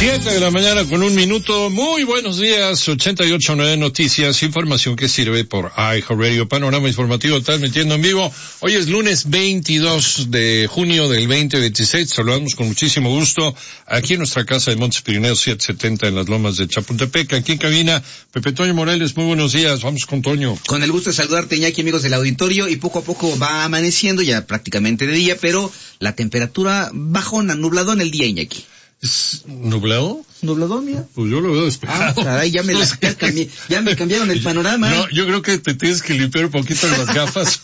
7:01 a.m. Muy buenos días. 88.9 Noticias, información que sirve por iHeartRadio. Panorama informativo, transmitiendo en vivo. Hoy es lunes 22 de junio del 2026. Saludamos con muchísimo gusto aquí en nuestra casa de Montes Pirineos 770 en las Lomas de Chapultepec. Aquí en cabina, Pepe Toño Morales. Muy buenos días. Vamos con Toño. Con el gusto de saludarte, Iñaki, amigos del auditorio. Y poco a poco va amaneciendo, ya prácticamente de día, pero la temperatura bajona, nubladón el día, Iñaki. ¿Es nublado? ¿Nubladón, mira? Pues yo lo veo despejado. Ah, caray, ya me cambiaron el panorama. No, yo creo que te tienes que limpiar un poquito las gafas.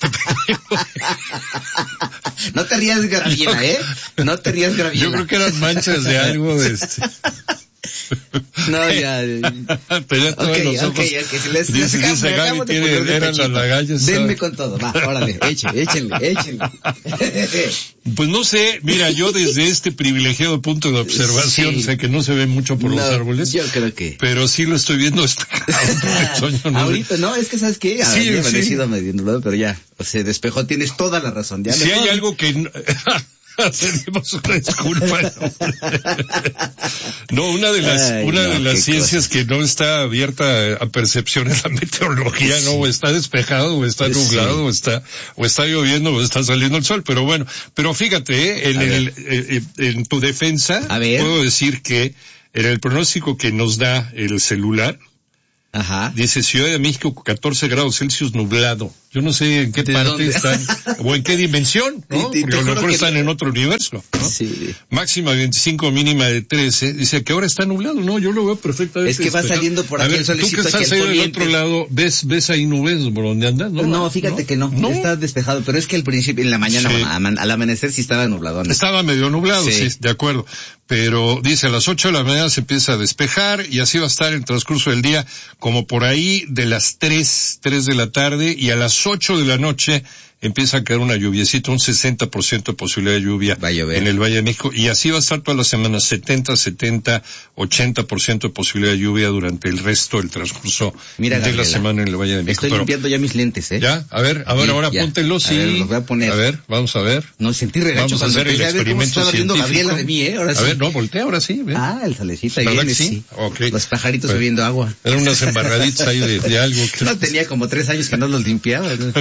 No te rías, Gravillena, ¿eh? No te rías, Gravillena. Yo creo que eran manchas de algo de No, ya. Pero ya todos los ojos. Dice Gaby, eran las lagallas. Denme con todo, va, órale, échenle. Pues no sé, mira, yo desde este privilegiado punto de observación, sí, sé que no se ve mucho por los árboles. Yo creo que. Pero sí lo estoy viendo despejado. Ahorita, no, es que ¿sabes qué? Sí, me parecido medio nublado, pero ya, se despejó, tienes toda la razón. Ya si hay algo que... Tenemos una disculpa. No, una de las ciencias que no está abierta a percepción es la meteorología, sí. ¿No? O está despejado, o está nublado, sí. o está lloviendo, o está saliendo el sol, pero bueno. Pero fíjate, en tu defensa, puedo decir que en el pronóstico que nos da el celular, ajá, dice Ciudad de México 14 grados Celsius nublado. Yo no sé en qué parte están, o en qué dimensión, ¿no? Porque a lo mejor están en otro universo, ¿no? Sí. Máxima 25, mínima de 13. Dice que ahora está nublado, ¿no? Yo lo veo perfectamente. Es que va saliendo por aquí el solecito. Tú que estás ahí del otro lado, ¿ves ahí nubes por donde andas? No, fíjate que no. Está despejado, pero es que al principio, en la mañana, sí, al amanecer sí estaba nublado, ¿no? Estaba medio nublado, sí, de acuerdo. Pero dice a las 8 de la mañana se empieza a despejar y así va a estar el transcurso del día como por ahí de las 3 de la tarde y a las 8 de la noche empieza a caer una lluviecita, un 60% de posibilidad de lluvia en el Valle de México, y así va a estar toda la semana, 80% de posibilidad de lluvia durante el resto del transcurso de la semana en el Valle de México. Estoy limpiando ya mis lentes, ¿eh? ¿Ya? A ver, ahora póntelos, sí. A ver, los voy a poner. A ver, vamos a ver. No, sentí regacho. Vamos a hacer el experimento científico. Gabriela de mí, Ahora sí. A ver, no, voltea, ahora sí. ¿Ven? El salecita viene, sí. Okay. Los pajaritos bebiendo agua. Eran unas embarraditas ahí de algo. No, tenía como 3 años que no los limpiaba, ¿no?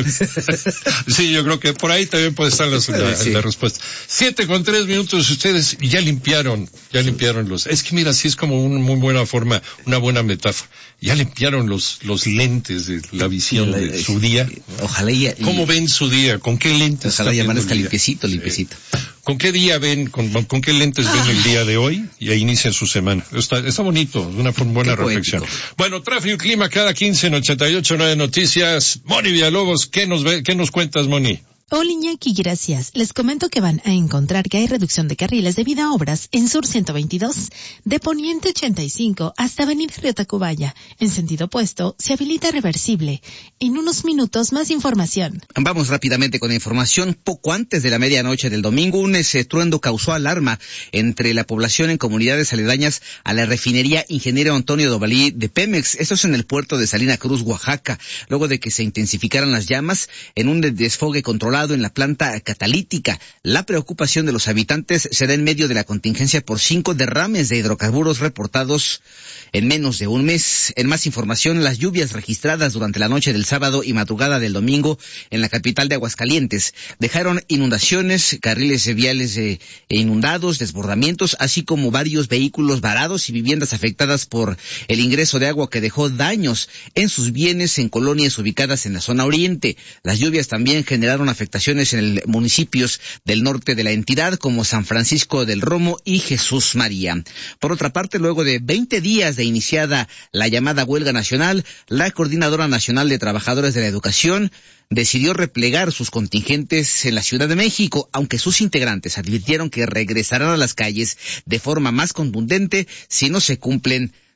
Sí, yo creo que por ahí también puede estar la respuesta. 7:03 ustedes ya limpiaron los, es que mira, sí es como una muy buena forma, una buena metáfora. Ya limpiaron los lentes de la visión de su día. Ojalá ¿Cómo ven su día? ¿Con qué lentes? Ojalá ya amanezca limpiecito. ¿Con qué día ven, con qué lentes ven el día de hoy? Y ahí inician su semana. Está bonito, una buena reflexión. Bueno, tráfico y clima cada 15 en 88.9 Noticias. Moni Villalobos, ¿qué nos cuentas, Moni? Hola, Iñaki, gracias. Les comento que van a encontrar que hay reducción de carriles debido a obras en Sur 122, de Poniente 85 hasta Avenida Río Tacubaya. En sentido opuesto, se habilita reversible. En unos minutos, más información. Vamos rápidamente con la información. Poco antes de la medianoche del domingo, un estruendo causó alarma entre la población en comunidades aledañas a la refinería Ingeniero Antonio Dovalí de Pemex. Esto es en el puerto de Salina Cruz, Oaxaca, luego de que se intensificaran las llamas en un desfogue controlado en la planta catalítica. La preocupación de los habitantes se da en medio de la contingencia por 5 derrames de hidrocarburos reportados en menos de un mes. En más información, las lluvias registradas durante la noche del sábado y madrugada del domingo en la capital de Aguascalientes dejaron inundaciones, carriles viales inundados, desbordamientos, así como varios vehículos varados y viviendas afectadas por el ingreso de agua que dejó daños en sus bienes en colonias ubicadas en la zona oriente. Las lluvias también generaron afectaciones en municipios del norte de la entidad como San Francisco del Romo y Jesús María. Por otra parte, luego de 20 días de iniciada la llamada huelga nacional, la Coordinadora Nacional de Trabajadores de la Educación decidió replegar sus contingentes en la Ciudad de México, aunque sus integrantes advirtieron que regresarán a las calles de forma más contundente si no se cumplen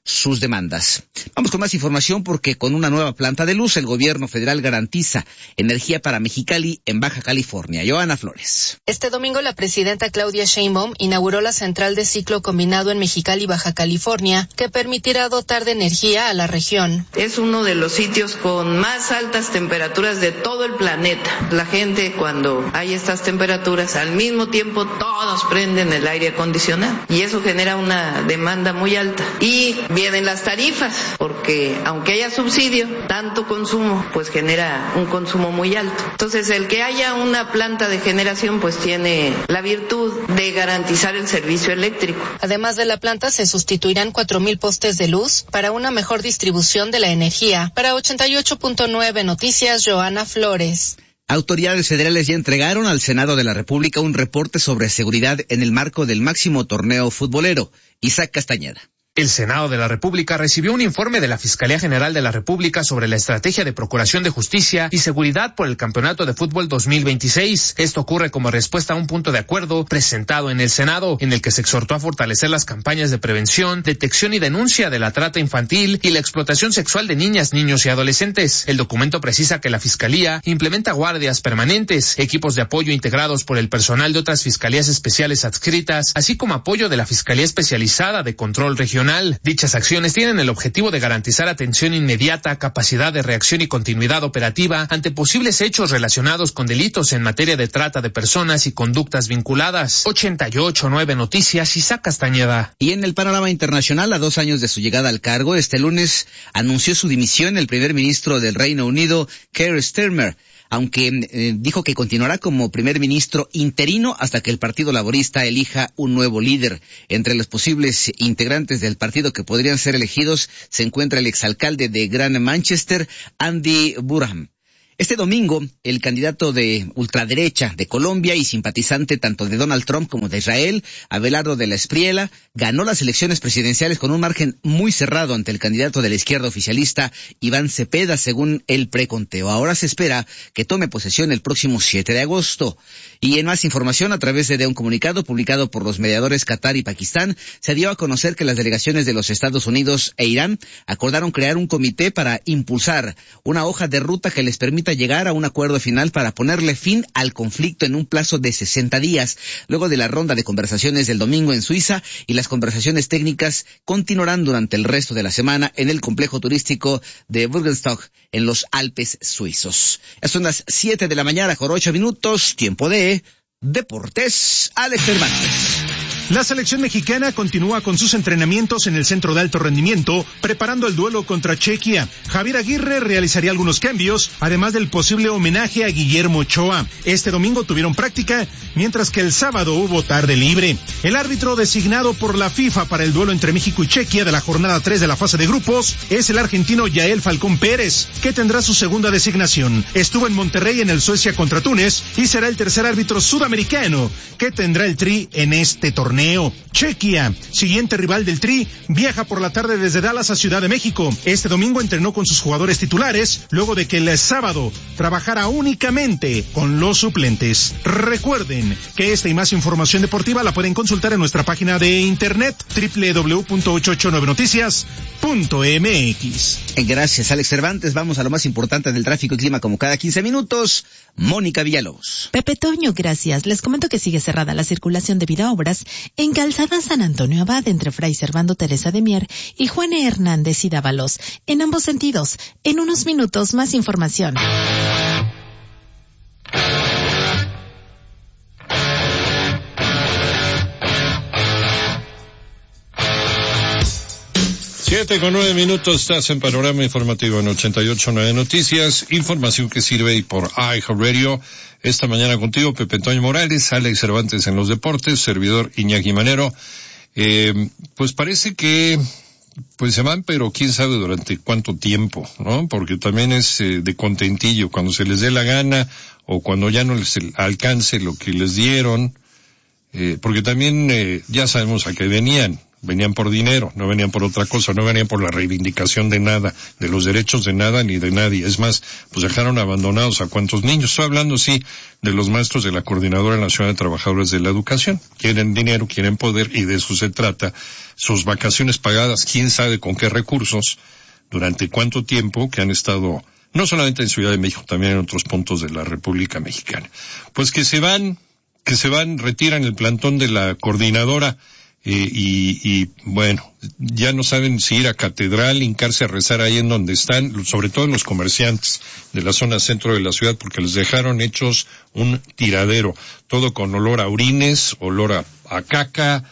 sus demandas. Vamos con más información porque con una nueva planta de luz el gobierno federal garantiza energía para Mexicali en Baja California. Joana Flores. Este domingo la presidenta Claudia Sheinbaum inauguró la central de ciclo combinado en Mexicali, Baja California, que permitirá dotar de energía a la región. Es uno de los sitios con más altas temperaturas de todo el planeta. La gente, cuando hay estas temperaturas, al mismo tiempo todos prenden el aire acondicionado y eso genera una demanda muy alta. Y vienen las tarifas, porque aunque haya subsidio, tanto consumo, pues genera un consumo muy alto. Entonces, el que haya una planta de generación, pues tiene la virtud de garantizar el servicio eléctrico. Además de la planta, se sustituirán 4,000 postes de luz para una mejor distribución de la energía. Para 88.9 Noticias, Joana Flores. Autoridades federales ya entregaron al Senado de la República un reporte sobre seguridad en el marco del máximo torneo futbolero. Isaac Castañeda. El Senado de la República recibió un informe de la Fiscalía General de la República sobre la estrategia de procuración de justicia y seguridad por el Campeonato de Fútbol 2026. Esto ocurre como respuesta a un punto de acuerdo presentado en el Senado, en el que se exhortó a fortalecer las campañas de prevención, detección y denuncia de la trata infantil y la explotación sexual de niñas, niños y adolescentes. El documento precisa que la Fiscalía implementa guardias permanentes, equipos de apoyo integrados por el personal de otras fiscalías especiales adscritas, así como apoyo de la Fiscalía Especializada de Control Regional. Dichas acciones tienen el objetivo de garantizar atención inmediata, capacidad de reacción y continuidad operativa ante posibles hechos relacionados con delitos en materia de trata de personas y conductas vinculadas. 88.9 Noticias, Isaac Castañeda. Y en el panorama internacional, a 2 años de su llegada al cargo, este lunes anunció su dimisión el primer ministro del Reino Unido, Keir Starmer, aunque dijo que continuará como primer ministro interino hasta que el Partido Laborista elija un nuevo líder. Entre los posibles integrantes del partido que podrían ser elegidos se encuentra el exalcalde de Gran Manchester, Andy Burnham. Este domingo, el candidato de ultraderecha de Colombia y simpatizante tanto de Donald Trump como de Israel, Abelardo de la Espriella, ganó las elecciones presidenciales con un margen muy cerrado ante el candidato de la izquierda oficialista, Iván Cepeda, según el preconteo. Ahora se espera que tome posesión el próximo 7 de agosto. Y en más información, a través de un comunicado publicado por los mediadores Qatar y Pakistán, se dio a conocer que las delegaciones de los Estados Unidos e Irán acordaron crear un comité para impulsar una hoja de ruta que les permita llegar a un acuerdo final para ponerle fin al conflicto en un plazo de 60 días, luego de la ronda de conversaciones del domingo en Suiza, y las conversaciones técnicas continuarán durante el resto de la semana en el complejo turístico de Bürgenstock, en los Alpes suizos. Son las 7 de la mañana con 8 minutos, tiempo de Deportes. Alex Cervantes. La selección mexicana continúa con sus entrenamientos en el centro de alto rendimiento, preparando el duelo contra Chequia. Javier Aguirre realizaría algunos cambios, además del posible homenaje a Guillermo Ochoa. Este domingo tuvieron práctica, mientras que el sábado hubo tarde libre. El árbitro designado por la FIFA para el duelo entre México y Chequia de la jornada 3 de la fase de grupos es el argentino Yael Falcón Pérez, que tendrá su segunda designación. Estuvo en Monterrey en el Suecia contra Túnez y será el tercer árbitro sudamericano que tendrá el Tri en este torneo. Chequia, siguiente rival del Tri, viaja por la tarde desde Dallas a Ciudad de México. Este domingo entrenó con sus jugadores titulares, luego de que el sábado trabajara únicamente con los suplentes. Recuerden que esta y más información deportiva la pueden consultar en nuestra página de internet www.889noticias.mx. Gracias, Alex Cervantes. Vamos a lo más importante del tráfico y clima como cada 15 minutos. Mónica Villalobos. Pepe Toño, gracias. Les comento que sigue cerrada la circulación debido a obras en Calzada San Antonio Abad entre Fray Servando Teresa de Mier y Juan E. Hernández y Dávalos. En ambos sentidos. En unos minutos más información. Siete con 9 minutos, estás en Panorama Informativo en 88.9 Noticias, información que sirve y por iHeartRadio. Esta mañana contigo, Pepe Toño Morales, Alex Cervantes en los deportes, servidor Iñaki Manero. Pues parece que pues se van, pero quién sabe durante cuánto tiempo, ¿no? Porque también es de contentillo, cuando se les dé la gana o cuando ya no les alcance lo que les dieron, porque también ya sabemos a qué venían. venían por dinero, no venían por otra cosa, no venían por la reivindicación de nada, de los derechos de nada ni de nadie. Es más, pues dejaron abandonados a cuantos niños. Estoy hablando, sí, de los maestros de la Coordinadora Nacional de Trabajadores de la Educación. Quieren dinero, quieren poder, y de eso se trata. Sus vacaciones pagadas, quién sabe con qué recursos, durante cuánto tiempo, que han estado no solamente en Ciudad de México, también en otros puntos de la República Mexicana. Pues que se van, retiran el plantón de la coordinadora, y bueno, ya no saben si ir a Catedral, hincarse a rezar ahí en donde están, sobre todo los comerciantes de la zona centro de la ciudad, porque les dejaron hechos un tiradero, todo con olor a orines, olor a caca.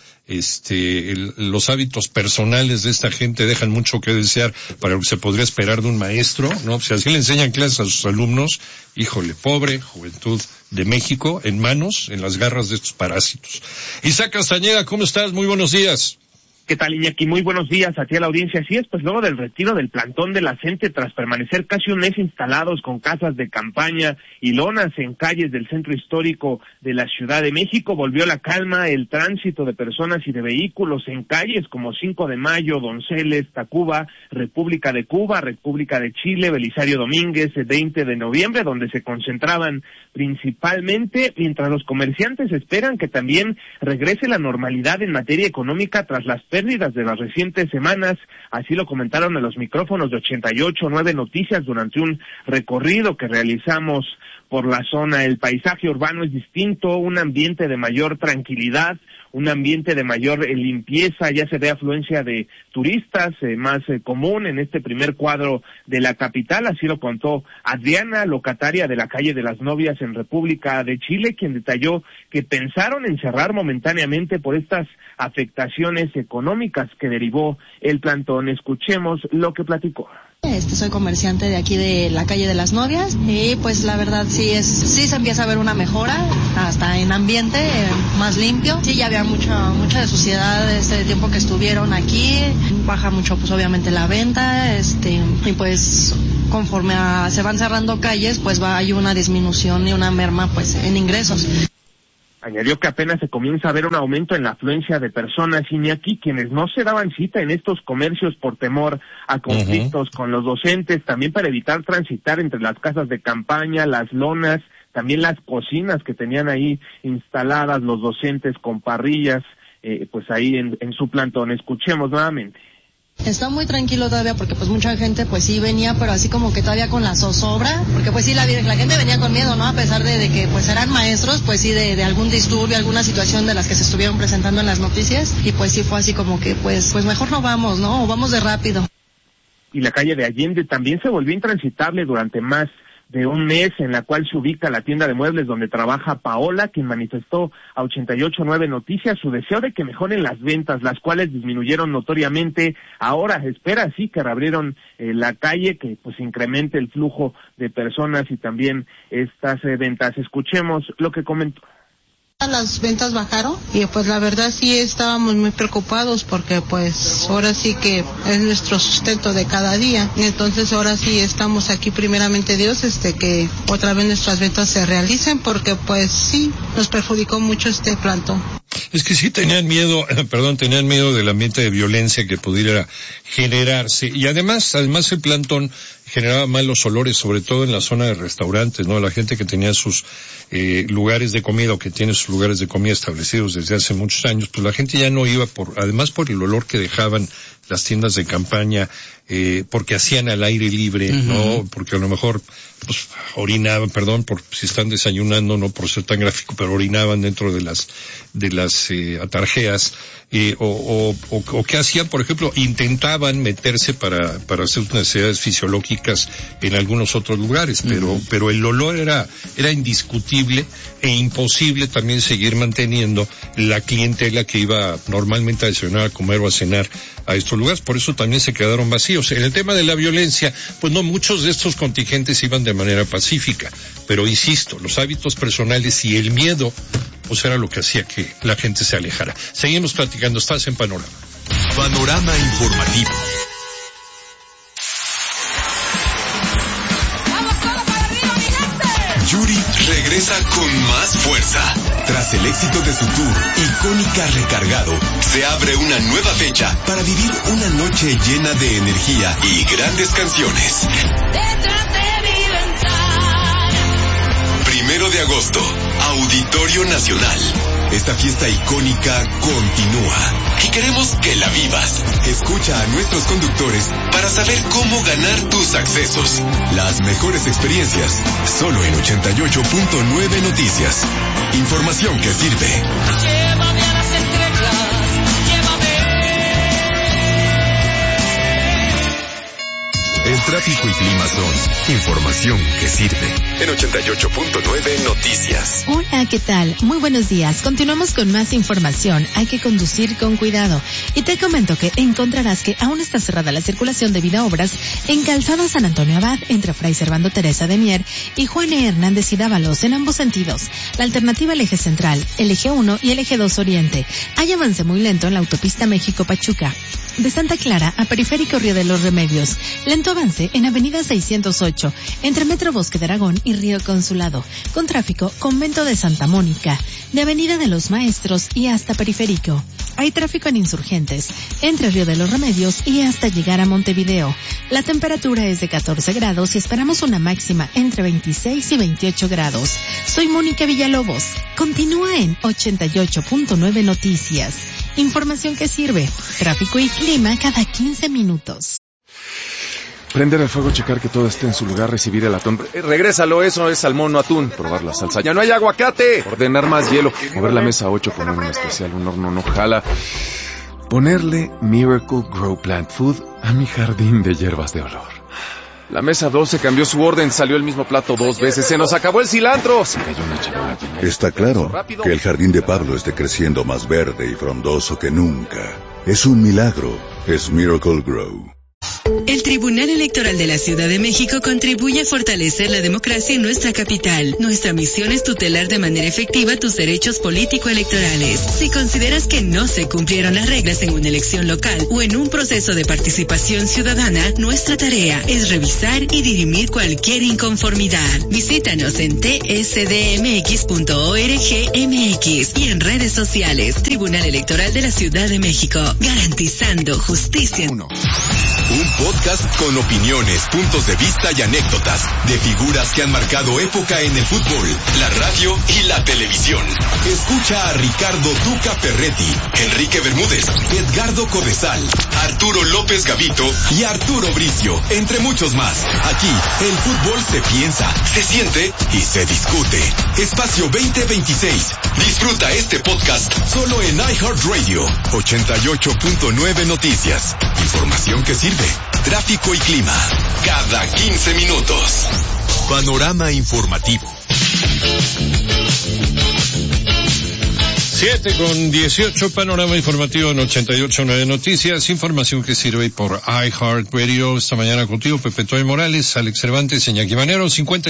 Los hábitos personales de esta gente dejan mucho que desear para lo que se podría esperar de un maestro, ¿no? Si así le enseñan clases a sus alumnos, híjole, pobre juventud de México en las garras de estos parásitos. Isaac Castañeda, ¿cómo estás? Muy buenos días. ¿Qué tal, Iñaki? Muy buenos días a ti, a la audiencia. Así es, pues luego del retiro del plantón de la CENTE, tras permanecer casi un mes instalados con casas de campaña y lonas en calles del centro histórico de la Ciudad de México, volvió la calma, el tránsito de personas y de vehículos en calles como 5 de Mayo, Donceles, Tacuba, República de Cuba, República de Chile, Belisario Domínguez, 20 de noviembre, donde se concentraban principalmente, mientras los comerciantes esperan que también regrese la normalidad en materia económica tras las pérdidas de las recientes semanas. Así lo comentaron en los micrófonos de 88.9 Noticias durante un recorrido que realizamos por la zona. El paisaje urbano es distinto, un ambiente de mayor tranquilidad, un ambiente de mayor limpieza, ya se ve afluencia de turistas más común en este primer cuadro de la capital. Así lo contó Adriana, locataria de la calle de las Novias en República de Chile, quien detalló que pensaron en cerrar momentáneamente por estas afectaciones económicas que derivó el plantón. Escuchemos lo que platicó. Soy comerciante de aquí de la calle de las Novias y pues la verdad sí se empieza a ver una mejora, hasta en ambiente más limpio. Sí, ya había mucha de suciedad este tiempo que estuvieron aquí, baja mucho pues obviamente la venta, y pues conforme se van cerrando calles pues hay una disminución y una merma pues en ingresos. Añadió que apenas se comienza a ver un aumento en la afluencia de personas, Iñaki, quienes no se daban cita en estos comercios por temor a conflictos con los docentes, también para evitar transitar entre las casas de campaña, las lonas, también las cocinas que tenían ahí instaladas los docentes con parrillas, pues ahí en su plantón. Escuchemos nuevamente. Está muy tranquilo todavía porque pues mucha gente pues sí venía, pero así como que todavía con la zozobra, porque pues sí la gente venía con miedo, ¿no? A pesar de que pues eran maestros, pues sí de algún disturbio, alguna situación de las que se estuvieron presentando en las noticias, y pues sí fue así como que pues mejor no vamos, ¿no? O vamos de rápido. Y la calle de Allende también se volvió intransitable durante más de un mes, en la cual se ubica la tienda de muebles donde trabaja Paola, quien manifestó a 88.9 Noticias su deseo de que mejoren las ventas, las cuales disminuyeron notoriamente. Ahora espera así que reabrieron la calle, que pues incremente el flujo de personas y también estas ventas. Escuchemos lo que comentó. Las ventas bajaron y pues la verdad sí estábamos muy preocupados porque pues ahora sí que es nuestro sustento de cada día. Entonces ahora sí estamos aquí primeramente Dios, que otra vez nuestras ventas se realicen porque pues sí nos perjudicó mucho este plantón. Es que sí tenían miedo del ambiente de violencia que pudiera generarse, y además el plantón generaba malos olores, sobre todo en la zona de restaurantes, ¿no? La gente que tenía sus lugares de comida o que tiene sus lugares de comida establecidos desde hace muchos años, pues la gente ya no iba además por el olor que dejaban las tiendas de campaña, porque hacían al aire libre, ¿no? Porque a lo mejor pues orinaban, perdón por si están desayunando, no por ser tan gráfico, pero orinaban dentro de las atarjeas, o que hacían, por ejemplo, intentaban meterse para hacer sus necesidades fisiológicas en algunos otros lugares, pero el olor era indiscutible e imposible también seguir manteniendo la clientela que iba normalmente a desayunar, a comer o a cenar a estos lugares. Por eso también se quedaron vacíos. En el tema de la violencia, pues no, muchos de estos contingentes iban de manera pacífica, pero insisto, los hábitos personales y el miedo pues era lo que hacía que la gente se alejara. Seguimos platicando, estás en Panorama. Panorama informativo. Yuri regresa con más fuerza, Tras el éxito de su tour, Icónica Recargado, se abre una nueva fecha para vivir una noche llena de energía y grandes canciones. 1 de agosto, Auditorio Nacional. Esta fiesta icónica continúa y queremos que la vivas. Escucha a nuestros conductores para saber cómo ganar tus accesos. Las mejores experiencias, solo en 88.9 Noticias. Información que sirve. Llévame a las estrellas, llévame. El tráfico y clima son información que sirve. En 88.9 Noticias. Hola, ¿qué tal? Muy buenos días. Continuamos con más información. Hay que conducir con cuidado. Y te comento que encontrarás que aún está cerrada la circulación debido a obras en Calzada San Antonio Abad, entre Fray Servando Teresa de Mier y Juan E. Hernández y Dávalos, en ambos sentidos. La alternativa el eje central, el eje 1 y el eje 2 oriente. Hay avance muy lento en la autopista México-Pachuca. De Santa Clara a Periférico Río de los Remedios. Lento avance en Avenida 608, entre Metro Bosque de Aragón y Río Consulado. Con tráfico, Convento de Santa Mónica, de Avenida de los Maestros y hasta Periférico. Hay tráfico en Insurgentes, entre Río de los Remedios y hasta llegar a Montevideo. La temperatura es de 14 grados y esperamos una máxima entre 26 y 28 grados. Soy Mónica Villalobos. Continúa en 88.9 Noticias. Información que sirve. Tráfico y clima cada 15 minutos. Prender el fuego, checar que todo esté en su lugar, recibir el atún. Regrésalo, eso es salmón, no atún. Probar la salsa. ¡Ya no hay aguacate! Ordenar más hielo. Mover la mesa 8, poner un especial, un horno no jala. Ponerle Miracle Grow Plant Food a mi jardín de hierbas de olor. La mesa 12 cambió su orden, salió el mismo plato 2 veces, se nos acabó el cilantro. Se cayó una charola. Está claro que el jardín de Pablo esté creciendo más verde y frondoso que nunca. Es un milagro, es Miracle Grow. El Tribunal Electoral de la Ciudad de México contribuye a fortalecer la democracia en nuestra capital. Nuestra misión es tutelar de manera efectiva tus derechos político-electorales. Si consideras que no se cumplieron las reglas en una elección local o en un proceso de participación ciudadana, nuestra tarea es revisar y dirimir cualquier inconformidad. Visítanos en tsdmx.org.mx y en redes sociales. Tribunal Electoral de la Ciudad de México, garantizando justicia. Un podcast con opiniones, puntos de vista y anécdotas de figuras que han marcado época en el fútbol, la radio y la televisión. Escucha a Ricardo Duca Ferretti, Enrique Bermúdez, Edgardo Codesal, Arturo López Gavito y Arturo Bricio, entre muchos más. Aquí, el fútbol se piensa, se siente y se discute. Espacio 2026. Disfruta este podcast solo en iHeartRadio. 88.9 Noticias. Información que sirve. Tráfico y clima. Cada 15 minutos. Panorama informativo. 7:18, panorama informativo en 88.9 Noticias, información que sirve por iHeartRadio. Esta mañana contigo, Pepe Toy Morales, Alex Cervantes, Iñaki Manero,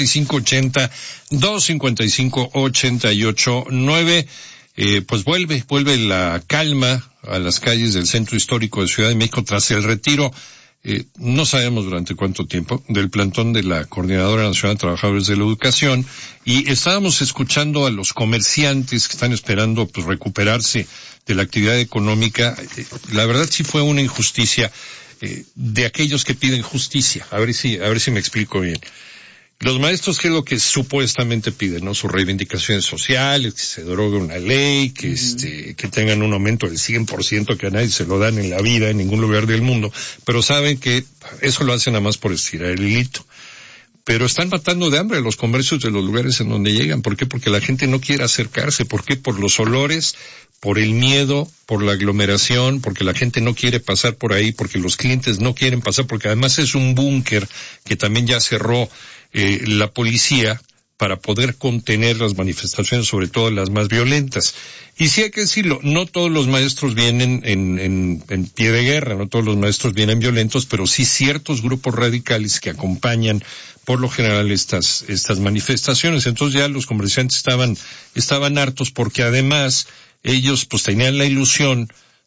5580-255-88.9. Pues vuelve la calma a las calles del centro histórico de Ciudad de México tras el retiro, no sabemos durante cuánto tiempo, del plantón de la Coordinadora Nacional de Trabajadores de la Educación, y estábamos escuchando a los comerciantes que están esperando pues recuperarse de la actividad económica. La verdad sí fue una injusticia de aquellos que piden justicia. A ver si me explico bien. Los maestros, ¿qué es lo que supuestamente piden, no? Sus reivindicaciones sociales, que se derogue una ley, que que tengan un aumento del 100%, que a nadie se lo dan en la vida, en ningún lugar del mundo, pero saben que eso lo hacen nada más por estirar el hilito. Pero están matando de hambre los comercios de los lugares en donde llegan. ¿Por qué? Porque la gente no quiere acercarse. ¿Por qué? Por los olores, por el miedo, por la aglomeración, porque la gente no quiere pasar por ahí, porque los clientes no quieren pasar, porque además es un búnker que también ya cerró la policía para poder contener las manifestaciones, sobre todo las más violentas. Y sí hay que decirlo, no todos los maestros vienen en pie de guerra, no todos los maestros vienen violentos, pero sí ciertos grupos radicales que acompañan por lo general estas manifestaciones. Entonces ya los comerciantes estaban hartos, porque además ellos pues tenían la ilusión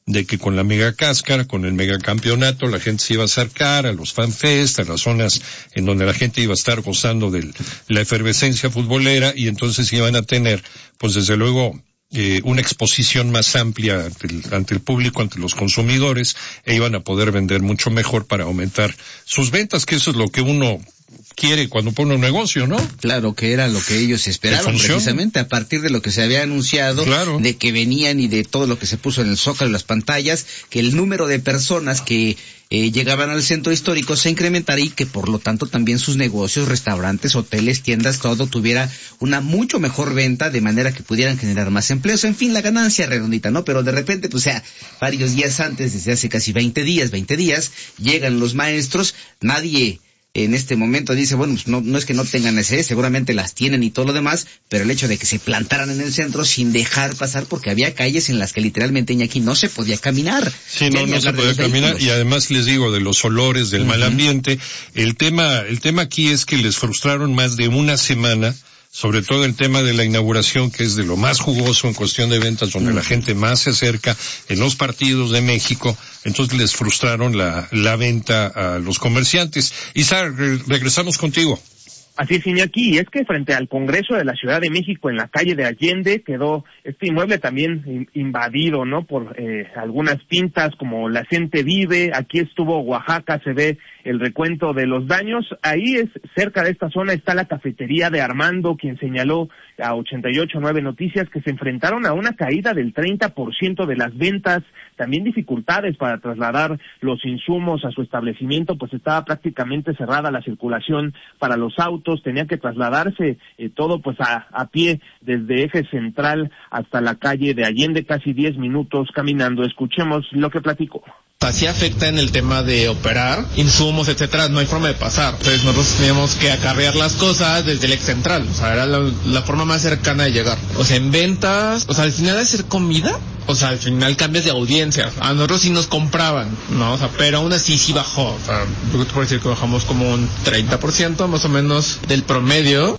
de que con la mega cáscara, con el mega campeonato, la gente se iba a acercar a los fanfest, a las zonas en donde la gente iba a estar gozando de la efervescencia futbolera, y entonces iban a tener, pues desde luego, una exposición más amplia ante el público, ante los consumidores, e iban a poder vender mucho mejor para aumentar sus ventas, que eso es lo que uno quiere cuando pone un negocio, ¿no? Claro, que era lo que ellos esperaban, precisamente a partir de lo que se había anunciado, claro, de que venían y de todo lo que se puso en el Zócalo, en las pantallas, que el número de personas que llegaban al centro histórico se incrementaría y que por lo tanto también sus negocios, restaurantes, hoteles, tiendas, todo tuviera una mucho mejor venta, de manera que pudieran generar más empleos, en fin, la ganancia redondita, ¿no? Pero de repente, pues varios días antes, desde hace casi 20 días, llegan los maestros, nadie en este momento dice, bueno, pues no es que no tengan necesidades, seguramente las tienen y todo lo demás, pero el hecho de que se plantaran en el centro sin dejar pasar, porque había calles en las que literalmente, Iñaki, no se podía caminar. Sí, no se podía caminar, y además les digo, de los olores, del mal ambiente. El tema aquí es que les frustraron más de una semana, sobre todo el tema de la inauguración, que es de lo más jugoso en cuestión de ventas, donde la gente más se acerca en los partidos de México. Entonces les frustraron la venta a los comerciantes. Isa, regresamos contigo. Así es, Iñaki, y es que frente al Congreso de la Ciudad de México, en la calle de Allende, quedó este inmueble también invadido, ¿no?, por algunas pintas como La Gente Vive. Aquí estuvo Oaxaca, se ve el recuento de los daños. Ahí cerca de esta zona está la cafetería de Armando, quien señaló a 88.9 Noticias que se enfrentaron a una caída del 30% de las ventas, también dificultades para trasladar los insumos a su establecimiento, pues estaba prácticamente cerrada la circulación para los autos, tenían que trasladarse todo pues a pie desde Eje Central hasta la calle de Allende, casi 10 minutos caminando. Escuchemos lo que platicó. Así afecta en el tema de operar, insumos, etcétera, no hay forma de pasar. Entonces nosotros teníamos que acarrear las cosas desde el ex central, o sea, era la forma más cercana de llegar. O sea, en ventas, o sea, al final de hacer comida, o sea, al final cambias de audiencia. A nosotros sí nos compraban, ¿no? O sea, pero aún así sí bajó. O sea, yo te puedo decir que bajamos como un 30% más o menos del promedio.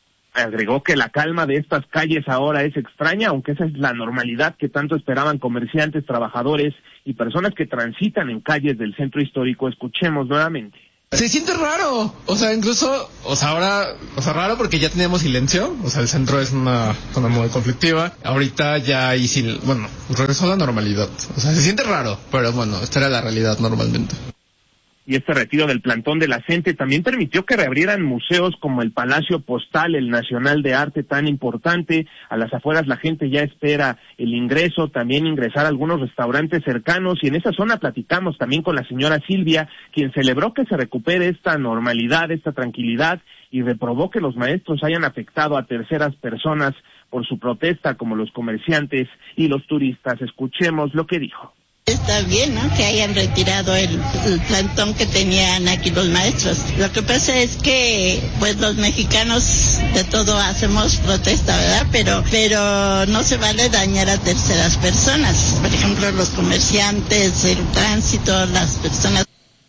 Agregó que la calma de estas calles ahora es extraña, aunque esa es la normalidad que tanto esperaban comerciantes, trabajadores y personas que transitan en calles del centro histórico. Escuchemos nuevamente. Se siente raro, o sea, incluso, o sea, ahora, o sea, raro porque ya teníamos silencio, o sea, el centro es una zona muy conflictiva, ahorita ya hay bueno, regresó a la normalidad, o sea, se siente raro, pero bueno, esta era la realidad normalmente. Y este retiro del plantón de la gente también permitió que reabrieran museos como el Palacio Postal, el Nacional de Arte tan importante. A las afueras la gente ya espera el ingreso, también ingresar a algunos restaurantes cercanos, y en esa zona platicamos también con la señora Silvia, quien celebró que se recupere esta normalidad, esta tranquilidad, y reprobó que los maestros hayan afectado a terceras personas por su protesta, como los comerciantes y los turistas. Escuchemos lo que dijo. Está bien, ¿no?, que hayan retirado el plantón que tenían aquí los maestros. Lo que pasa es que, pues, los mexicanos de todo hacemos protesta, ¿verdad? Pero no se vale dañar a terceras personas. Por ejemplo, los comerciantes, el tránsito, las personas.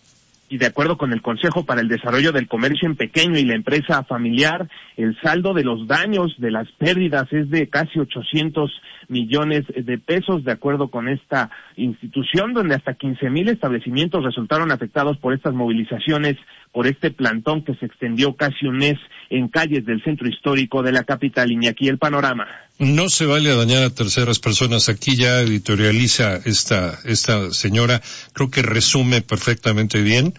Y de acuerdo con el Consejo para el Desarrollo del Comercio en Pequeño y la Empresa Familiar, el saldo de los daños, de las pérdidas, es de casi 800 millones de pesos, de acuerdo con esta institución, donde hasta 15,000 establecimientos resultaron afectados por estas movilizaciones, por este plantón que se extendió casi un mes en calles del centro histórico de la capital. Iñaki, el panorama. No se vale dañar a terceras personas. Aquí ya editorializa esta señora, creo que resume perfectamente bien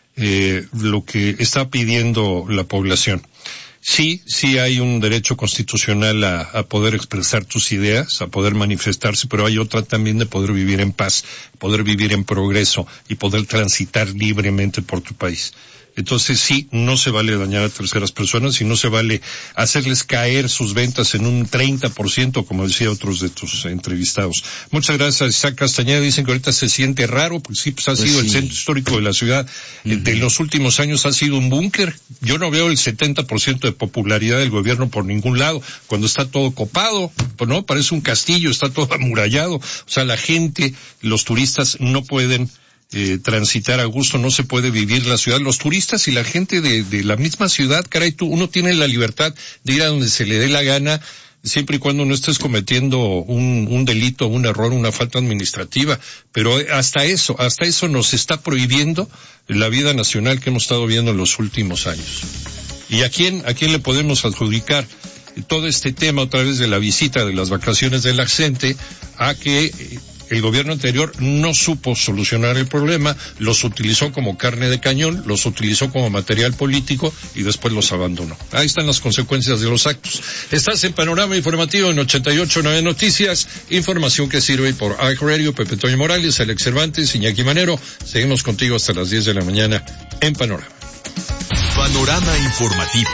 lo que está pidiendo la población. Sí hay un derecho constitucional a poder expresar tus ideas, a poder manifestarse, pero hay otra también de poder vivir en paz, poder vivir en progreso y poder transitar libremente por tu país. Entonces sí, no se vale dañar a terceras personas y no se vale hacerles caer sus ventas en un 30%, como decía otros de tus entrevistados. Muchas gracias, Isaac Castañeda. Dicen que ahorita se siente raro, pues sí, pues ha sido el centro histórico de la ciudad. De los últimos años ha sido un búnker. Yo no veo el 70% de popularidad del gobierno por ningún lado, cuando está todo copado, pues no, parece un castillo, está todo amurallado. O sea, la gente, los turistas no pueden transitar a gusto, no se puede vivir la ciudad. Los turistas y la gente de la misma ciudad, caray, uno tiene la libertad de ir a donde se le dé la gana, siempre y cuando no estés cometiendo un delito, un error, una falta administrativa. Pero hasta eso nos está prohibiendo la vida nacional que hemos estado viendo en los últimos años. ¿Y a quién le podemos adjudicar todo este tema a través de la visita de las vacaciones de la gente a que el gobierno anterior no supo solucionar el problema, los utilizó como carne de cañón, los utilizó como material político y después los abandonó? Ahí están las consecuencias de los actos. Estás en Panorama Informativo en 88.9 Noticias, información que sirve por iHeartRadio. Pepe Toño Morales, Alex Cervantes, Iñaki Manero. Seguimos contigo hasta las 10 de la mañana en Panorama. Panorama Informativo.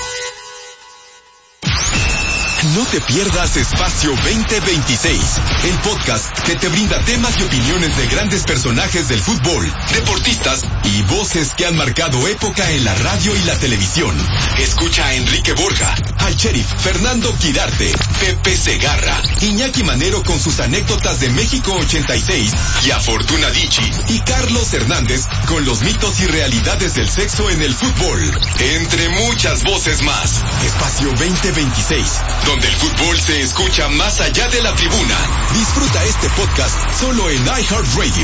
No te pierdas Espacio 2026, el podcast que te brinda temas y opiniones de grandes personajes del fútbol, deportistas y voces que han marcado época en la radio y la televisión. Escucha a Enrique Borja, al Sheriff Fernando Quirarte, Pepe Segarra, Iñaki Manero con sus anécdotas de México 86 y a Fortuna Dicci y Carlos Hernández con los mitos y realidades del sexo en el fútbol, entre muchas voces más. Espacio 2026, donde el fútbol se escucha más allá de la tribuna. Disfruta este podcast solo en iHeartRadio.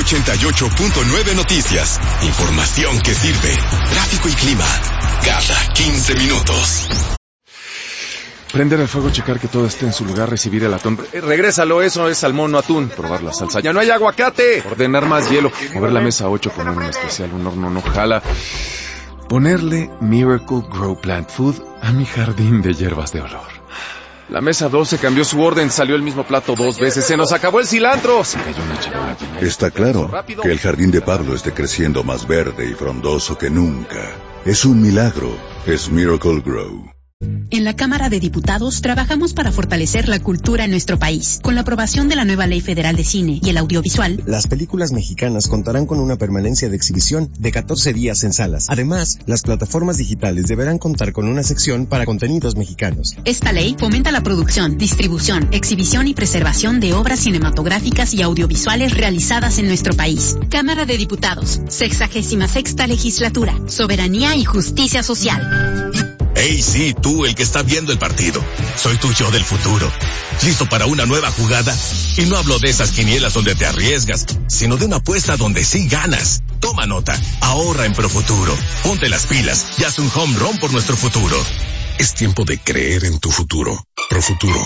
88.9 Noticias. Información que sirve. Tráfico y clima. Cada 15 minutos. Prender el fuego, checar que todo esté en su lugar, recibir el atún. Regrésalo, eso es salmón, no atún. Probar la salsa. ¡Ya no hay aguacate! Ordenar más hielo. Mover la mesa 8 con un especial. Un horno no jala. Ponerle Miracle Grow Plant Food a mi jardín de hierbas de olor. La mesa 12 cambió su orden, salió el mismo plato 2 veces, se nos acabó el cilantro. Se cayó una charola. Está claro que el jardín de Pablo esté creciendo más verde y frondoso que nunca. Es un milagro, es Miracle Grow. En la Cámara de Diputados trabajamos para fortalecer la cultura en nuestro país. Con la aprobación de la nueva Ley Federal de Cine y el Audiovisual, las películas mexicanas contarán con una permanencia de exhibición de 14 días en salas. Además, las plataformas digitales deberán contar con una sección para contenidos mexicanos. Esta ley fomenta la producción, distribución, exhibición y preservación de obras cinematográficas y audiovisuales realizadas en nuestro país. Cámara de Diputados, 66ª Legislatura, Soberanía y Justicia Social. Hey, sí, tú, el que está viendo el partido. Soy tu yo del futuro. ¿Listo para una nueva jugada? Y no hablo de esas quinielas donde te arriesgas, sino de una apuesta donde sí ganas. Toma nota, ahorra en Profuturo. Ponte las pilas y haz un home run por nuestro futuro. Es tiempo de creer en tu futuro. Profuturo.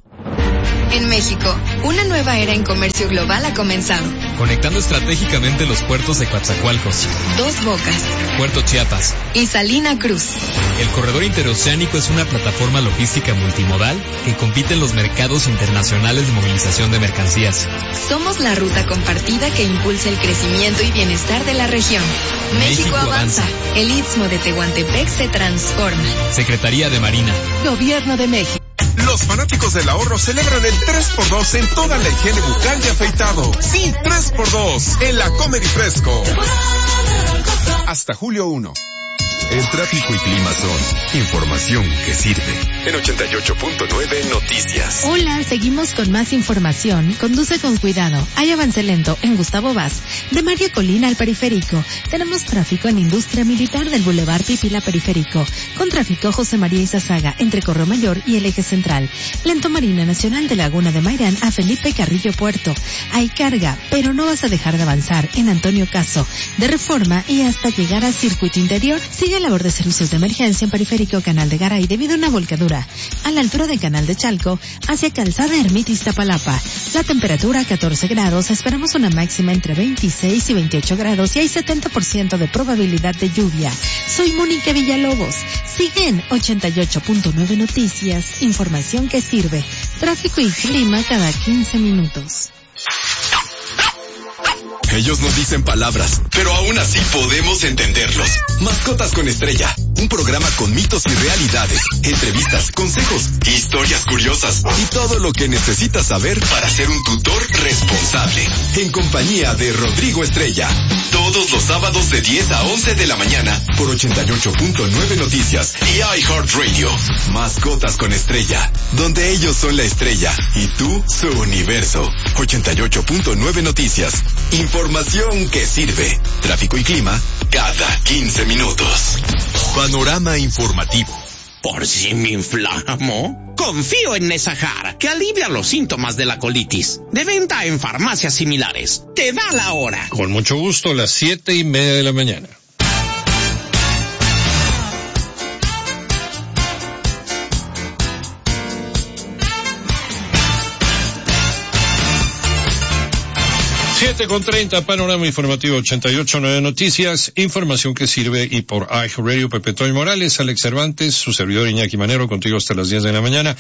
En México, una nueva era en comercio global ha comenzado. Conectando estratégicamente los puertos de Coatzacoalcos, Dos Bocas, Puerto Chiapas y Salina Cruz. El corredor interoceánico es una plataforma logística multimodal que compite en los mercados internacionales de movilización de mercancías. Somos la ruta compartida que impulsa el crecimiento y bienestar de la región. México avanza. El Istmo de Tehuantepec se transforma. Secretaría de Marina. Gobierno de México. Los fanáticos del ahorro celebran el 3x2 en toda la higiene bucal y afeitado. Sí, 3x2 en la Comedy Fresco. Hasta julio 1. El tráfico y clima son información que sirve. En 88.9 Noticias. Hola, seguimos con más información. Conduce con cuidado. Hay avance lento en Gustavo Vaz, de Mario Colina al Periférico. Tenemos tráfico en Industria Militar del Boulevard Pipila Periférico. Con tráfico José María Izazaga entre Correo Mayor y el Eje Central. Lento Marina Nacional de Laguna de Mairán a Felipe Carrillo Puerto. Hay carga, pero no vas a dejar de avanzar en Antonio Caso, de Reforma y hasta llegar a Circuito Interior. Sigue labor de servicios de emergencia en Periférico Canal de Garay debido a una volcadura a la altura del Canal de Chalco hacia Calzada Ermita Iztapalapa. La temperatura 14 grados, esperamos una máxima entre 26 y 28 grados y hay 70% de probabilidad de lluvia. Soy Mónica Villalobos. Sigue en 88.9 Noticias, información que sirve. Tráfico y clima cada 15 minutos. Ellos nos dicen palabras, pero aún así podemos entenderlos. Mascotas con Estrella, un programa con mitos y realidades, entrevistas, consejos, historias curiosas y todo lo que necesitas saber para ser un tutor responsable. En compañía de Rodrigo Estrella, todos los sábados de 10 a 11 de la mañana por 88.9 Noticias y iHeartRadio. Mascotas con Estrella, donde ellos son la estrella y tú su universo. 88.9 Noticias. Información que sirve. Tráfico y clima cada 15 minutos. Panorama informativo. ¿Por si me inflamo? Confío en Nesahar, que alivia los síntomas de la colitis. De venta en farmacias similares. Te da la hora. Con mucho gusto, las 7:30 de la mañana. Con 30, panorama informativo 88.9 Noticias, información que sirve y por iHeartRadio, Pepe Toño Morales, Alex Cervantes, su servidor Iñaki Manero, contigo hasta las 10 de la mañana,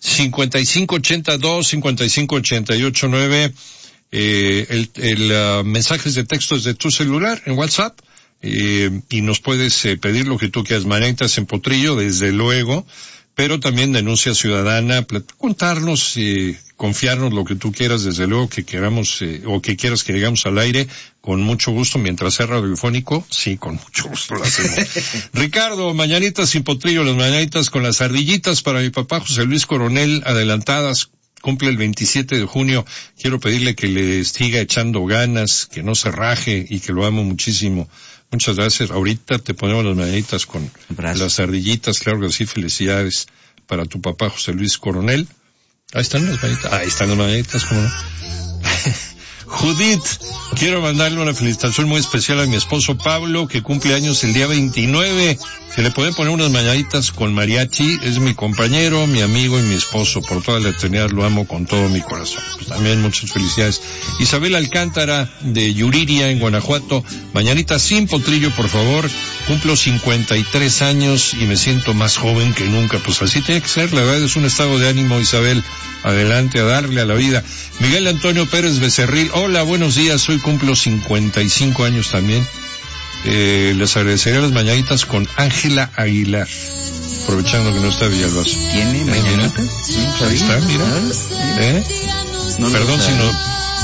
5582-55889, mensajes de textos de tu celular en WhatsApp, y nos puedes pedir lo que tú quieras, mañanitas en potrillo, desde luego, pero también denuncia ciudadana, contarnos, confiarnos lo que tú quieras, desde luego que queramos, o que quieras que llegamos al aire, con mucho gusto, mientras sea radiofónico, sí, con mucho gusto lo hacemos. Ricardo, mañanitas sin potrillo, las mañanitas con las ardillitas para mi papá José Luis Coronel, adelantadas, cumple el 27 de junio, quiero pedirle que le siga echando ganas, que no se raje y que lo amo muchísimo. Muchas gracias. Ahorita te ponemos las mañanitas con las ardillitas, claro que sí, felicidades para tu papá José Luis Coronel. Ahí están las mañanitas, ¿cómo no? Judith, quiero mandarle una felicitación muy especial a mi esposo Pablo, que cumple años el día 29. Se le puede poner unas mañanitas con mariachi, es mi compañero, mi amigo y mi esposo, por toda la eternidad lo amo con todo mi corazón. Pues también muchas felicidades. Isabel Alcántara, de Yuriria, en Guanajuato, mañanitas sin potrillo, por favor. Cumplo 53 años y me siento más joven que nunca. Pues así tiene que ser, la verdad es un estado de ánimo, Isabel. Adelante, a darle a la vida. Miguel Antonio Pérez Becerril, hola, buenos días, hoy cumplo 55 años también. Les agradecería las mañanitas con Ángela Aguilar, aprovechando que no está Villalbazo. ¿Tiene mañanitas? Sí, ahí está, mira. No, perdón si no...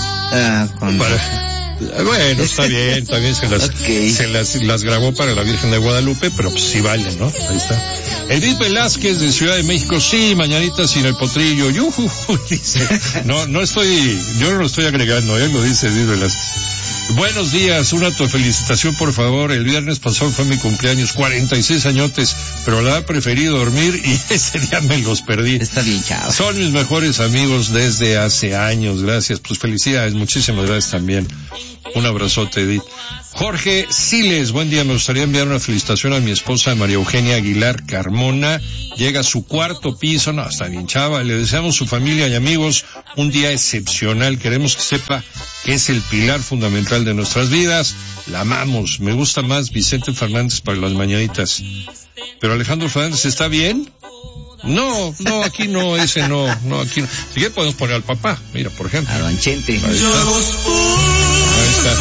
Bueno, está bien, también se las grabó para la Virgen de Guadalupe, pero pues sí vale, ¿no? Ahí está. Edith Velázquez, de Ciudad de México, sí, mañanitas sin el potrillo, dice. Yo no lo estoy agregando, lo dice Edith Velázquez. Buenos días, una felicitación por favor. El viernes pasado fue mi cumpleaños, 46 añotes, pero la he preferido dormir y ese día me los perdí. Está bien, chao. Son mis mejores amigos desde hace años, gracias. Pues felicidades, muchísimas gracias también. Un abrazote, Edith. Jorge Siles, buen día, me gustaría enviar una felicitación a mi esposa María Eugenia Aguilar Carmona, llega a su 4º piso, no, está bien chava, le deseamos a su familia y amigos un día excepcional, queremos que sepa que es el pilar fundamental de nuestras vidas, la amamos, me gusta más Vicente Fernández para las mañanitas, pero Alejandro Fernández, ¿está bien? No, aquí no, ese no, aquí no. Si quieres podemos poner al papá, mira, por ejemplo. A Don Chente. Ahí está.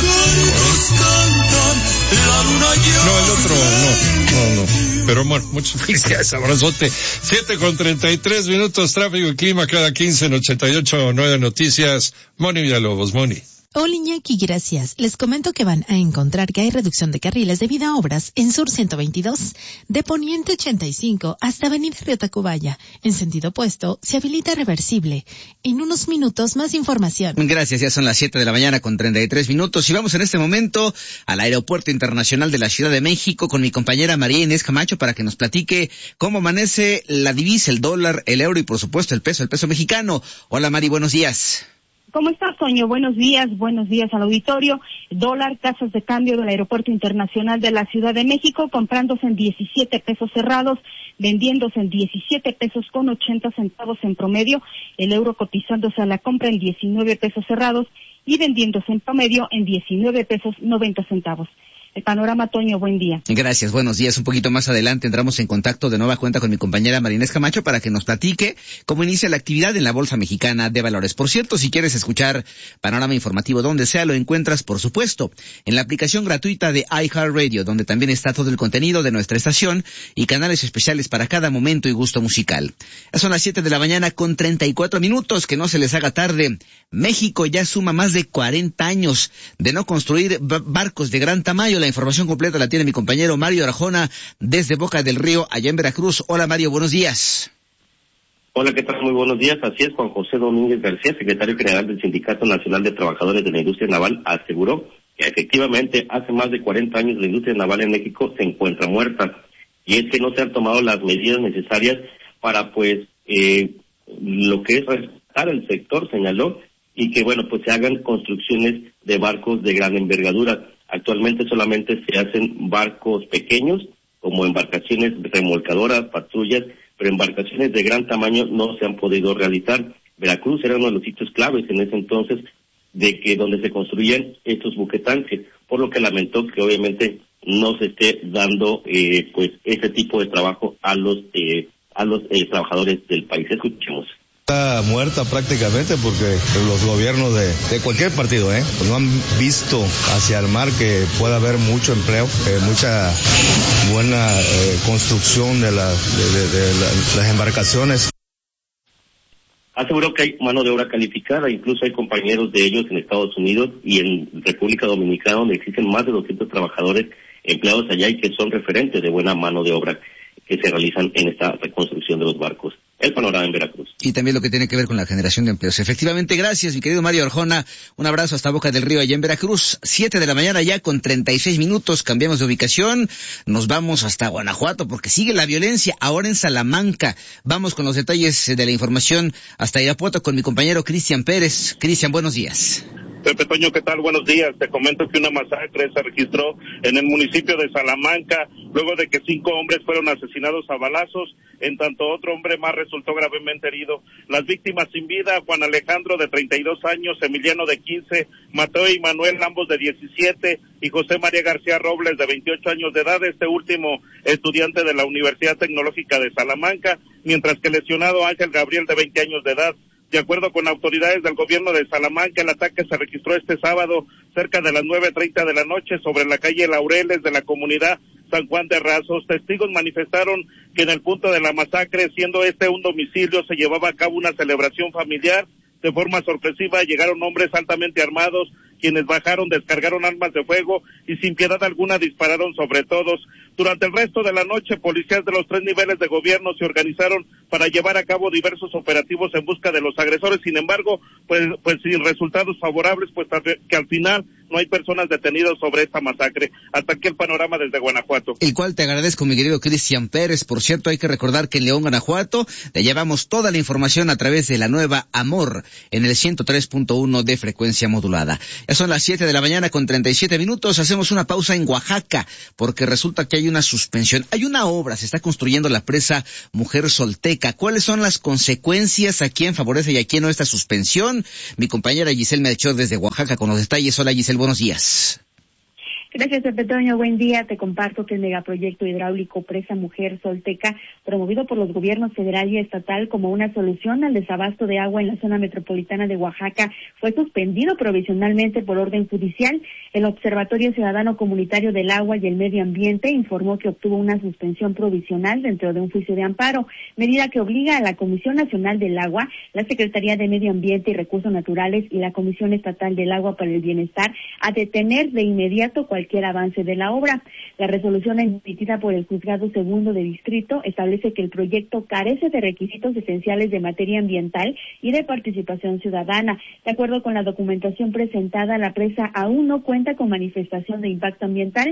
No, el otro, no. Pero bueno, muchas felicidades, abrazote. 7:33, tráfico y clima cada 15 en 88.9 Noticias. Moni Villalobos, Moni. Hola Iñaki, gracias. Les comento que van a encontrar que hay reducción de carriles debido a obras en Sur 122, de Poniente 85 hasta Avenida Río Tacubaya. En sentido opuesto, se habilita reversible. En unos minutos más información. Gracias, ya son las 7 de la mañana con 33 minutos y vamos en este momento al Aeropuerto Internacional de la Ciudad de México con mi compañera María Inés Camacho para que nos platique cómo amanece la divisa, el dólar, el euro y por supuesto el peso mexicano. Hola Mari, buenos días. ¿Cómo estás, Toño? Buenos días al auditorio. Dólar, tasas de cambio del Aeropuerto Internacional de la Ciudad de México, comprándose en 17 pesos cerrados, vendiéndose en 17 pesos con 80 centavos en promedio, el euro cotizándose a la compra en 19 pesos cerrados y vendiéndose en promedio en 19 pesos 90 centavos. El panorama, Toño, buen día. Gracias, buenos días. Un poquito más adelante entramos en contacto de nueva cuenta con mi compañera María Inés Camacho para que nos platique cómo inicia la actividad en la Bolsa Mexicana de Valores. Por cierto, si quieres escuchar panorama informativo donde sea, lo encuentras, por supuesto, en la aplicación gratuita de iHeartRadio, donde también está todo el contenido de nuestra estación y canales especiales para cada momento y gusto musical. Ya son las 7 de la mañana con 34 minutos, que no se les haga tarde. México ya suma más de 40 años de no construir barcos de gran tamaño. La información completa la tiene mi compañero Mario Arjona desde Boca del Río, allá en Veracruz. Hola Mario, buenos días. Hola, ¿qué tal? Muy buenos días. Así es, Juan José Domínguez García, secretario general del Sindicato Nacional de Trabajadores de la Industria Naval, aseguró que efectivamente hace más de 40 años la industria naval en México se encuentra muerta. y es que no se han tomado las medidas necesarias para pues lo que es respetar el sector, señaló, y que bueno, pues se hagan construcciones de barcos de gran envergadura. Actualmente solamente se hacen barcos pequeños, como embarcaciones remolcadoras, patrullas, pero embarcaciones de gran tamaño no se han podido realizar. Veracruz era uno de los sitios claves en ese entonces de que donde se construían estos buquetanques, por lo que lamentó que obviamente no se esté dando pues ese tipo de trabajo a los trabajadores del país. Escuchemos. Está muerta prácticamente porque los gobiernos de cualquier partido no han visto hacia el mar que pueda haber mucho empleo, mucha buena construcción de las embarcaciones. Aseguró que hay mano de obra calificada, incluso hay compañeros de ellos en Estados Unidos y en República Dominicana, donde existen más de 200 trabajadores empleados allá y que son referentes de buena mano de obra que se realizan en esta reconstrucción de los barcos. El panorama en Veracruz. Y también lo que tiene que ver con la generación de empleos. Efectivamente, gracias, mi querido Mario Arjona. Un abrazo hasta Boca del Río, allá en Veracruz. 7 de la mañana ya con 36 minutos. Cambiamos de ubicación. Nos vamos hasta Guanajuato porque sigue la violencia ahora en Salamanca. Vamos con los detalles de la información hasta Irapuato con mi compañero Cristian Pérez. Cristian, buenos días. Pepe Toño, ¿qué tal? Buenos días. Te comento que una masacre se registró en el municipio de Salamanca, luego de que 5 hombres fueron asesinados a balazos, en tanto otro hombre más resultó gravemente herido. Las víctimas sin vida, Juan Alejandro de 32 años, Emiliano de 15, Mateo y Manuel, ambos de 17, y José María García Robles de 28 años de edad, este último estudiante de la Universidad Tecnológica de Salamanca, mientras que el lesionado Ángel Gabriel de 20 años de edad. De acuerdo con autoridades del gobierno de Salamanca, el ataque se registró este sábado cerca de las 9:30 de la noche sobre la calle Laureles de la comunidad San Juan de Razos. Testigos manifestaron que en el punto de la masacre, siendo este un domicilio, se llevaba a cabo una celebración familiar. De forma sorpresiva llegaron hombres altamente armados, quienes bajaron, descargaron armas de fuego y sin piedad alguna dispararon sobre todos. Durante el resto de la noche, policías de los 3 niveles de gobierno se organizaron para llevar a cabo diversos operativos en busca de los agresores. Sin embargo, pues sin resultados favorables, pues que al final no hay personas detenidas sobre esta masacre. Hasta aquí el panorama desde Guanajuato. El cual te agradezco, mi querido Cristian Pérez. Por cierto, hay que recordar que en León, Guanajuato, te llevamos toda la información a través de la nueva Amor en el 103.1 de frecuencia modulada. Ya son las 7 de la mañana con 37 minutos. Hacemos una pausa en Oaxaca porque resulta que hay una suspensión. Hay una obra, se está construyendo la presa Mujer Solteca. ¿Cuáles son las consecuencias? ¿A quién favorece y a quién no esta suspensión? Mi compañera Giselle Melchor desde Oaxaca con los detalles. Hola Giselle, buenos días. Gracias, Pepe Toño. Buen día. Te comparto que el megaproyecto hidráulico Presa Mujer Solteca, promovido por los gobiernos federal y estatal como una solución al desabasto de agua en la zona metropolitana de Oaxaca, fue suspendido provisionalmente por orden judicial. El Observatorio Ciudadano Comunitario del Agua y el Medio Ambiente informó que obtuvo una suspensión provisional dentro de un juicio de amparo, medida que obliga a la Comisión Nacional del Agua, la Secretaría de Medio Ambiente y Recursos Naturales y la Comisión Estatal del Agua para el Bienestar a detener de inmediato cualquier avance de la obra. La resolución emitida por el Juzgado Segundo de Distrito establece que el proyecto carece de requisitos esenciales de materia ambiental y de participación ciudadana. De acuerdo con la documentación presentada, la presa aún no cuenta con manifestación de impacto ambiental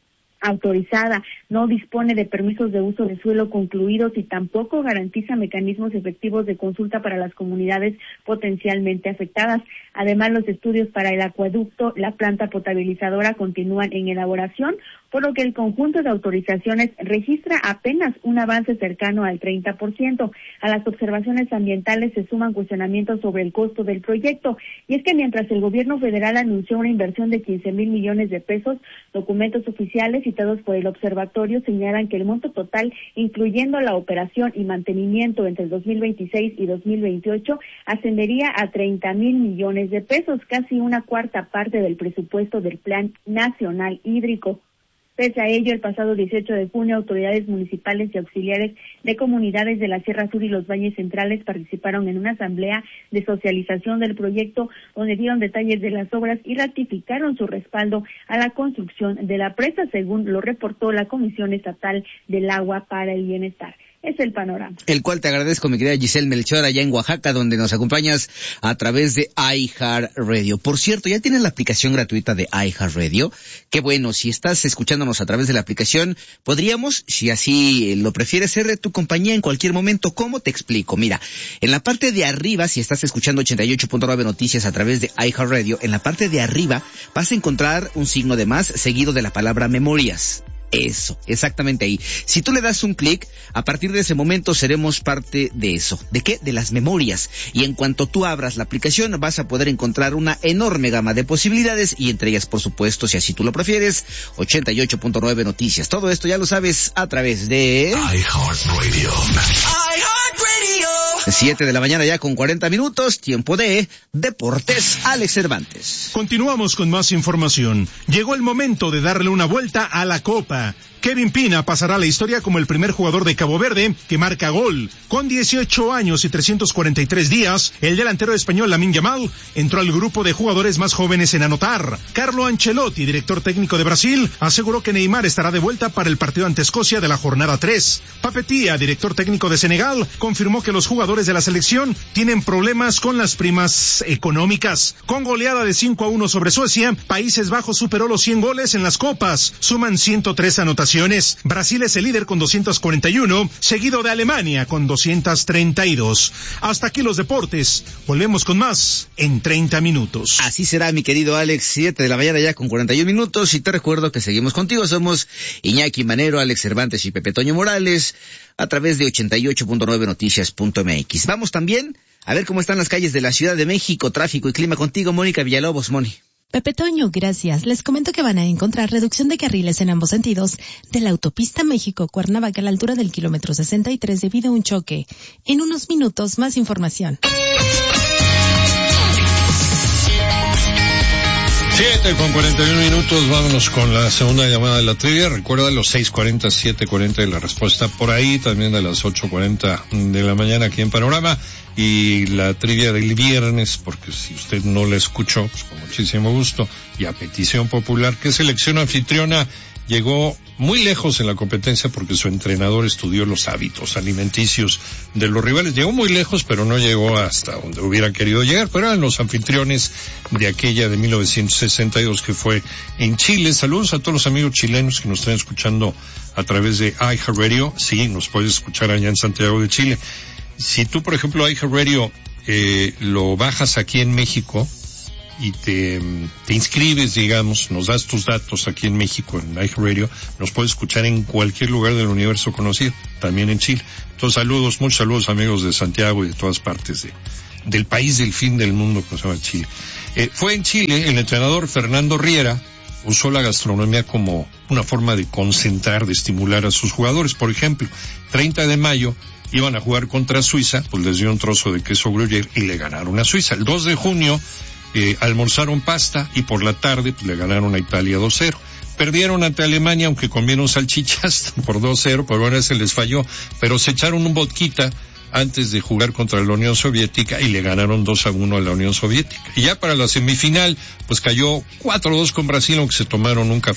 autorizada, no dispone de permisos de uso de suelo concluidos y tampoco garantiza mecanismos efectivos de consulta para las comunidades potencialmente afectadas. Además, los estudios para el acueducto, la planta potabilizadora continúan en elaboración, por lo que el conjunto de autorizaciones registra apenas un avance cercano al 30%. A las observaciones ambientales se suman cuestionamientos sobre el costo del proyecto, y es que mientras el gobierno federal anunció una inversión de 15,000 millones de pesos, documentos oficiales citados por el observatorio señalan que el monto total, incluyendo la operación y mantenimiento entre el 2026 y 2028, ascendería a 30,000 millones de pesos, casi una cuarta parte del presupuesto del Plan Nacional Hídrico. Pese a ello, el pasado 18 de junio, autoridades municipales y auxiliares de comunidades de la Sierra Sur y los Valles Centrales participaron en una asamblea de socialización del proyecto, donde dieron detalles de las obras y ratificaron su respaldo a la construcción de la presa, según lo reportó la Comisión Estatal del Agua para el Bienestar. es el panorama. El cual te agradezco, mi querida Giselle Melchor, allá en Oaxaca, donde nos acompañas a través de iHeartRadio. Por cierto, ¿ya tienes la aplicación gratuita de iHeartRadio? Qué bueno, si estás escuchándonos a través de la aplicación, podríamos, si así lo prefieres, ser de tu compañía en cualquier momento. ¿Cómo? Te explico. Mira, en la parte de arriba, si estás escuchando 88.9 Noticias a través de iHeartRadio, en la parte de arriba vas a encontrar un signo de más seguido de la palabra memorias. Eso, exactamente ahí. Si tú le das un clic, a partir de ese momento seremos parte de eso. ¿De qué? De las memorias. Y en cuanto tú abras la aplicación, vas a poder encontrar una enorme gama de posibilidades y entre ellas, por supuesto, si así tú lo prefieres, 88.9 Noticias. Todo esto ya lo sabes a través de iHeartRadio. 7 de la mañana ya con 40 minutos, tiempo de Deportes. Alex Cervantes. Continuamos con más información. Llegó el momento de darle una vuelta a la Copa. Kevin Pina pasará a la historia como el primer jugador de Cabo Verde que marca gol. Con 18 años y 343 días, el delantero español Lamine Yamal entró al grupo de jugadores más jóvenes en anotar. Carlo Ancelotti, director técnico de Brasil, aseguró que Neymar estará de vuelta para el partido ante Escocia de la jornada 3. Papetia, director técnico de Senegal, confirmó que los jugadores de la selección tienen problemas con las primas económicas. Con goleada de 5-1 sobre Suecia, Países Bajos superó los 100 goles en las copas. Suman 103 anotaciones. Brasil es el líder con 241, seguido de Alemania con 232. Hasta aquí los deportes. Volvemos con más en 30 minutos. Así será, mi querido Alex, 7 de la mañana ya con 41 minutos. Y te recuerdo que seguimos contigo. Somos Iñaki Manero, Alex Cervantes y Pepe Toño Morales a través de 88.9 noticias.mx. Vamos también a ver cómo están las calles de la Ciudad de México, tráfico y clima contigo, Mónica Villalobos. Moni. Pepe Toño, gracias. Les comento que van a encontrar reducción de carriles en ambos sentidos de la autopista México-Cuernavaca a la altura del kilómetro 63 debido a un choque. En unos minutos, más información. 7 con 41 minutos, vámonos con la segunda llamada de la trivia. Recuerda los 6:40, 7:40 de la respuesta por ahí, también a las 8:40 de la mañana aquí en Panorama. Y la trivia del viernes, porque si usted no la escuchó, pues con muchísimo gusto, y a petición popular, ¿qué selección anfitriona llegó muy lejos en la competencia porque su entrenador estudió los hábitos alimenticios de los rivales? Llegó muy lejos, pero no llegó hasta donde hubiera querido llegar, pero eran los anfitriones de aquella de 1962 que fue en Chile. Saludos a todos los amigos chilenos que nos están escuchando a través de iHeartRadio. Sí, nos puedes escuchar allá en Santiago de Chile. Si tú, por ejemplo, iHeartRadio lo bajas aquí en México y te inscribes, digamos, nos das tus datos aquí en México, en iHeartRadio, nos puedes escuchar en cualquier lugar del universo conocido, también en Chile. Entonces, saludos, muchos saludos amigos de Santiago y de todas partes del país del fin del mundo que se llama Chile. Fue en Chile, el entrenador Fernando Riera usó la gastronomía como una forma de concentrar, de estimular a sus jugadores. Por ejemplo, 30 de mayo iban a jugar contra Suiza, pues les dio un trozo de queso gruyère y le ganaron a Suiza. El 2 de junio almorzaron pasta y por la tarde pues, le ganaron a Italia 2-0. Perdieron ante Alemania, aunque comieron salchichas por 2-0, pero bueno, ese les falló. Pero se echaron un vodka antes de jugar contra la Unión Soviética y le ganaron 2-1 a la Unión Soviética. Y ya para la semifinal, pues cayó 4-2 con Brasil, aunque se tomaron un café